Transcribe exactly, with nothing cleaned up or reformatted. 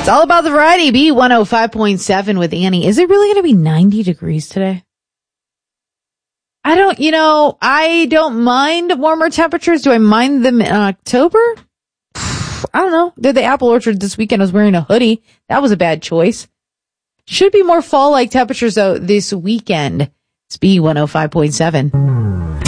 It's all about the variety. B one oh five point seven with Annie. Is it really going to be ninety degrees today? I don't, you know, I don't mind warmer temperatures. Do I mind them in October? I don't know. Did the Apple Orchard this weekend. I was wearing a hoodie. That was a bad choice. Should be more fall-like temperatures, though, this weekend. It's B one oh five point seven.